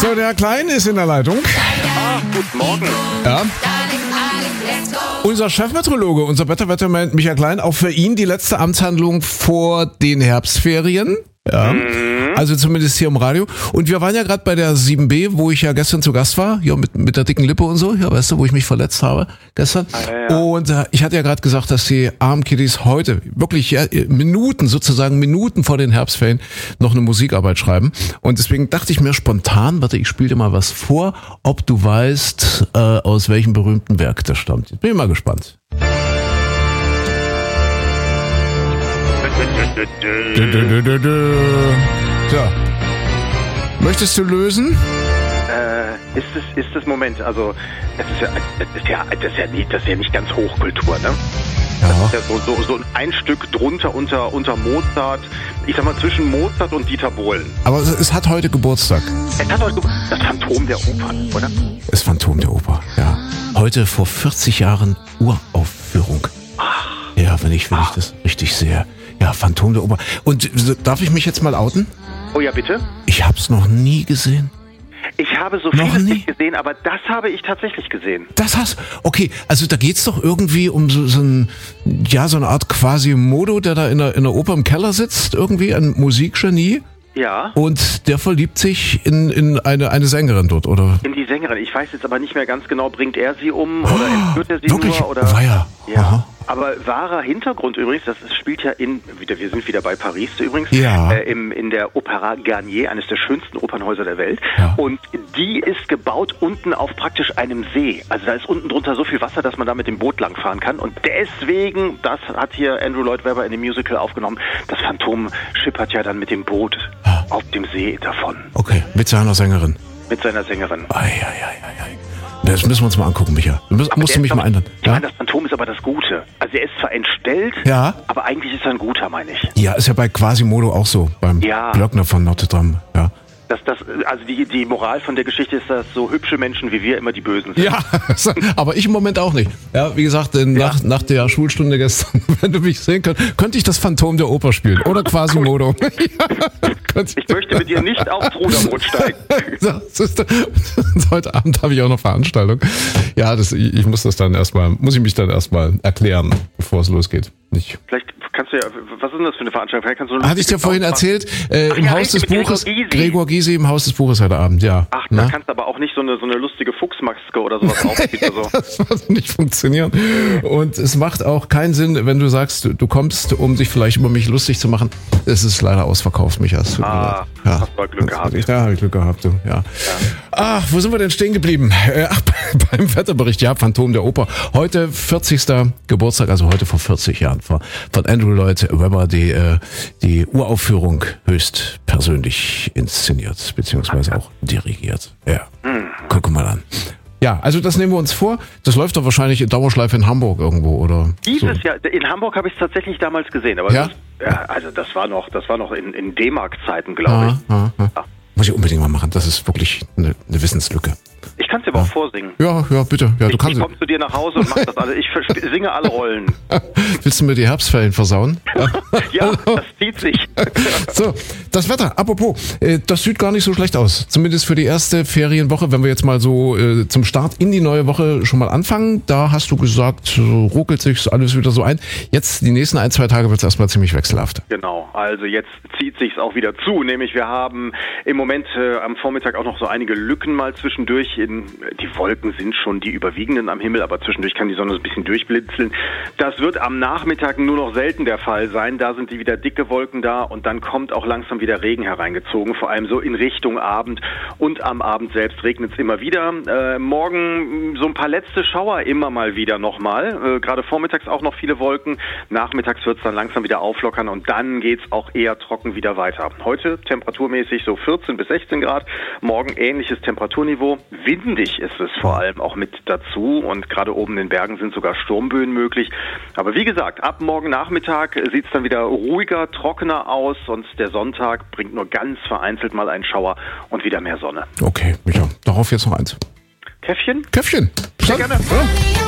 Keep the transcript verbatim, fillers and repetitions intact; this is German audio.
So, der Klein ist in der Leitung. Ah, guten Morgen. Ja. Unser Chefmeteorologe, unser Wetterwettermann Michael Klein, auch für ihn die letzte Amtshandlung vor den Herbstferien. Ja, mhm. Also zumindest hier im Radio. Und wir waren ja gerade bei der sieben B, wo ich ja gestern zu Gast war, ja, mit, mit der dicken Lippe und so, ja, weißt du, wo ich mich verletzt habe gestern. Ah, ja, ja. Und äh, ich hatte ja gerade gesagt, dass die armen Kiddies heute wirklich ja, Minuten, sozusagen Minuten vor den Herbstferien noch eine Musikarbeit schreiben. Und deswegen dachte ich mir spontan, warte, ich spiele dir mal was vor, ob du weißt, äh, aus welchem berühmten Werk das stammt. Jetzt bin ich mal gespannt. Dö, dö, dö, dö, dö. Tja. Möchtest du lösen? Äh, ist es, ist das Moment, also, es ist ja, das ist ja, das ist ja nicht, das ist ja nicht ganz Hochkultur, ne? Ja. Das ist ja so, so, so ein Stück drunter unter, unter Mozart, ich sag mal zwischen Mozart und Dieter Bohlen. Aber es, es hat heute Geburtstag. Es hat heute Geburtstag, das Phantom der Oper, oder? Das Phantom der Oper, ja. Heute vor vierzig Jahren Uraufführung. Ach. Ja, wenn ich, wenn ich das richtig sehe. Ja, Phantom der Oper. Und darf ich mich jetzt mal outen? Oh ja, bitte? Ich hab's noch nie gesehen. Ich habe so vieles nicht gesehen, aber das habe ich tatsächlich gesehen. Das hast okay, also da geht's doch irgendwie um so, so ein, ja, so eine Art Quasimodo, der da in der, in der Oper im Keller sitzt, irgendwie, ein Musikgenie. Ja. Und der verliebt sich in, in eine, eine Sängerin dort, oder? In die Sängerin. Ich weiß jetzt aber nicht mehr ganz genau, bringt er sie um oder entführt er sie wirklich? nur? Oder? War ja. Ja. Aha. Aber wahrer Hintergrund übrigens, das spielt ja in, wieder, wir sind wieder bei Paris übrigens, ja. äh, im, in der Opéra Garnier, eines der schönsten Opernhäuser der Welt. Ja. Und die ist gebaut unten auf praktisch einem See. Also da ist unten drunter so viel Wasser, dass man da mit dem Boot langfahren kann. Und deswegen, das hat hier Andrew Lloyd Webber in dem Musical aufgenommen, das Phantom schippert ja dann mit dem Boot ah. auf dem See davon. Okay, mit seiner Sängerin. Mit seiner Sängerin. Ei, ei, ei, ei. Das müssen wir uns mal angucken, Micha. Du musst, musst du mich aber, mal ändern. Ich ja? meine, das Phantom ist aber das Gute. Also er ist zwar entstellt, ja. aber eigentlich ist er ein Guter, meine ich. Ja, ist ja bei Quasimodo auch so, beim ja. Glöckner von Notre Dame. Ja. Das, das, also die, die Moral von der Geschichte ist, dass so hübsche Menschen wie wir immer die Bösen sind. Ja, aber ich im Moment auch nicht. Ja, wie gesagt, ja. nach, nach der Schulstunde gestern, wenn du mich sehen könntest, könnte ich das Phantom der Oper spielen. Oder Quasimodo. Ja, ich möchte mit dir nicht aufs Ruderboot steigen. Das ist, heute Abend habe ich auch noch Veranstaltung. Ja, das, ich muss das dann erstmal, muss ich mich dann erstmal erklären, bevor es losgeht. Nicht. Vielleicht kannst du ja, was ist denn das für eine Veranstaltung? Vielleicht kannst du Hatte ich dir vorhin erzählt, äh, Ach, im ja, Haus des Buches, Gregor Gysi. Gregor Gysi im Haus des Buches heute Abend, ja. Ach, da kannst du aber auch nicht so eine, so eine lustige Fuchsmaske oder sowas aufziehen. Oder so. Das wird nicht funktionieren. Und es macht auch keinen Sinn, wenn du sagst, du, du kommst, um dich vielleicht über mich lustig zu machen. Es ist leider ausverkauft, Micha. Ah, ja. hast du Glück gehabt. Ja, habe ich Glück gehabt, du, ja. ja. Ach, wo sind wir denn stehen geblieben? Ach, beim Wetterbericht, ja, Phantom der Oper. Heute vierzigster Geburtstag, also heute vor vierzig Jahren, von Andrew Lloyd Webber, die, die Uraufführung höchst persönlich inszeniert, beziehungsweise auch dirigiert. Ja, mhm. Guck mal an. Ja, also das nehmen wir uns vor. Das läuft doch wahrscheinlich in Dauerschleife in Hamburg irgendwo, oder? Dieses so. Jahr, in Hamburg habe ich es tatsächlich damals gesehen, aber ja? Das, ja, also das war noch, das war noch in, in D-Mark-Zeiten, glaube ich. Ah, ah, ah. Ja. Muss ich unbedingt mal machen. Das ist wirklich eine, eine Wissenslücke. Ich kann es dir aber ja. auch vorsingen. Ja, ja, bitte. Ja, ich du kannst. Ich komme zu dir nach Hause und mach das alles. Ich singe alle Rollen. Willst du mir die Herbstferien versauen? Ja, das zieht sich. So, das Wetter. Apropos, das sieht gar nicht so schlecht aus. Zumindest für die erste Ferienwoche, wenn wir jetzt mal so äh, zum Start in die neue Woche schon mal anfangen. Da hast du gesagt, so ruckelt sich alles wieder so ein. Jetzt, die nächsten ein, zwei Tage wird es erstmal ziemlich wechselhaft. Genau, also jetzt zieht sich's auch wieder zu. Nämlich wir haben im Moment äh, am Vormittag auch noch so einige Lücken mal zwischendurch. In, die Wolken sind schon die überwiegenden am Himmel, aber zwischendurch kann die Sonne so ein bisschen durchblitzeln. Das wird am Nachmittag nur noch selten der Fall sein. Da sind die wieder dicke Wolken da und dann kommt auch langsam wieder Regen hereingezogen, vor allem so in Richtung Abend. Und am Abend selbst regnet es immer wieder. Äh, morgen so ein paar letzte Schauer immer mal wieder nochmal. Äh, gerade vormittags auch noch viele Wolken. Nachmittags wird es dann langsam wieder auflockern und dann geht es auch eher trocken wieder weiter. Heute temperaturmäßig so vierzehn bis sechzehn Grad. Morgen ähnliches Temperaturniveau. Windig ist es vor allem auch mit dazu und gerade oben in den Bergen sind sogar Sturmböen möglich. Aber wie gesagt, ab morgen Nachmittag sieht es dann wieder ruhiger, trockener aus und der Sonntag bringt nur ganz vereinzelt mal einen Schauer und wieder mehr Sonne. Okay, Micha, darauf jetzt noch eins. Käffchen? Käffchen. Sehr gerne. Ja.